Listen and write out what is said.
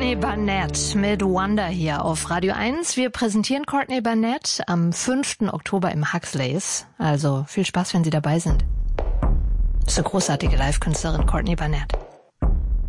Courtney Barnett mit Wonder hier auf Radio 1. Wir präsentieren Courtney Barnett am 5. Oktober im Huxleys. Also viel Spaß, wenn Sie dabei sind. Das ist eine großartige Live-Künstlerin, Courtney Barnett.